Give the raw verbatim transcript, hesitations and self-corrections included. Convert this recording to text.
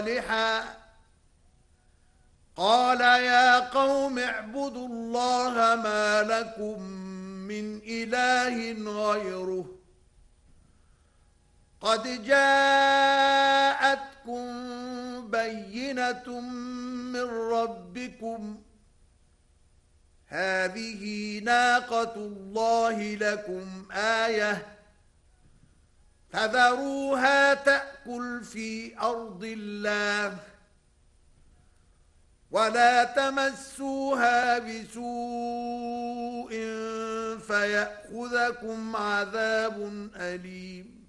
صالحا قال يا قوم اعبدوا الله ما لكم من إله غيره قد جاءتكم بينة من ربكم هذه ناقة الله لكم آية فذروها تأكل في أرض الله ولا تمسوها بسوء فيأخذكم عذاب أليم